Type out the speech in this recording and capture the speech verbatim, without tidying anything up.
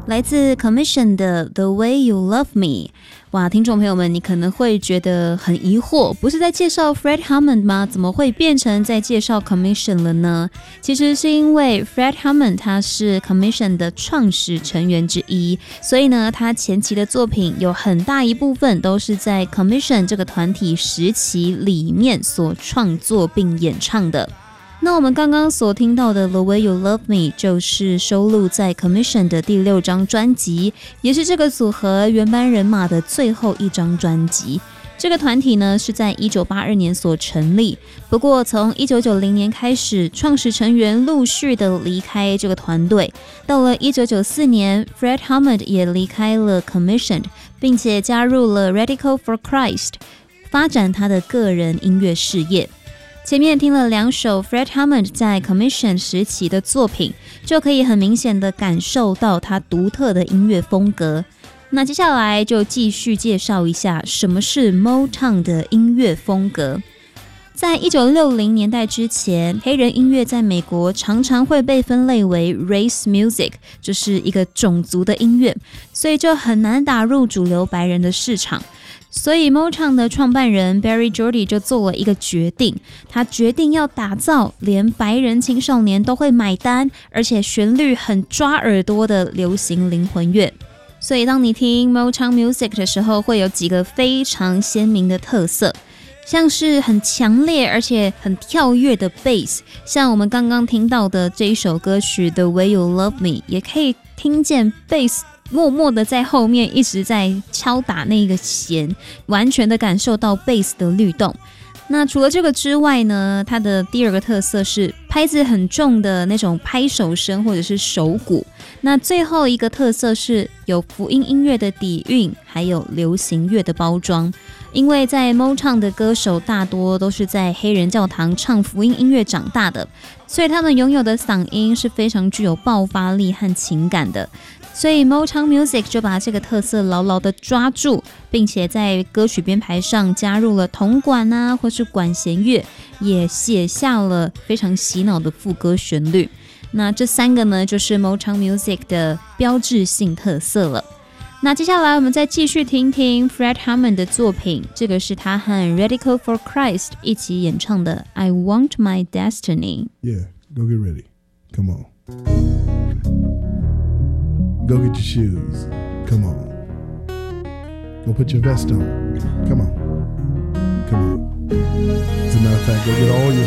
来自 Commission 的 The Way You Love Me。 哇，听众朋友们，你可能会觉得很疑惑，不是在介绍 Fred Hammond 吗？怎么会变成在介绍 Commission 了呢？其实是因为 Fred Hammond 他是 Commission 的创始成员之一，所以呢，他前期的作品有很大一部分都是在 Commission 这个团体时期里面所创作并演唱的。那我们刚刚所听到的 The Way You Love Me 就是收录在 Commission 的第六张专辑，也是这个组合原班人马的最后一张专辑。这个团体呢是在一九八二年所成立，不过从一九九零年开始，创始成员陆续的离开这个团队。到了一九九四年 Fred Hammond 也离开了 Commission， 并且加入了 Radical for Christ， 发展他的个人音乐事业。前面听了两首 Fred Hammond 在 Commission 时期的作品，就可以很明显的感受到他独特的音乐风格。那接下来就继续介绍一下什么是 Motown 的音乐风格。在一九六零年代之前，黑人音乐在美国常常会被分类为 race music， 就是一个种族的音乐，所以就很难打入主流白人的市场。所以 Motown 的创办人 Berry Gordy 就做了一个决定，他决定要打造连白人青少年都会买单，而且旋律很抓耳朵的流行灵魂乐。所以当你听 Motown Music 的时候，会有几个非常鲜明的特色，像是很强烈而且很跳跃的 bass， 像我们刚刚听到的这一首歌曲 The Way You Love Me， 也可以听见 bass默默的在后面一直在敲打那个弦，完全的感受到 bass 的律动。那除了这个之外呢，它的第二个特色是拍子很重的那种拍手声或者是手鼓。那最后一个特色是有福音音乐的底蕴，还有流行乐的包装。因为在 Motown 的歌手大多都是在黑人教堂唱福音音乐长大的，所以他们拥有的嗓音是非常具有爆发力和情感的。所以 Motown Music 就把这个特色牢牢的抓住，并且在歌曲编排上加入了铜管啊，或是管弦乐，也写下了非常洗脑的副歌旋律。那这三个呢，就是 Motown Music 的标志性特色了。那接下来我们再继续听听 Fred Hammond 的作品，这个是他和 Radical for Christ 一起演唱的 I Want My Destiny。 Yeah, go get ready. Come on. Go get your shoes. Come on. Go put your vest on. Come on. Come on. As a matter of fact, go get all your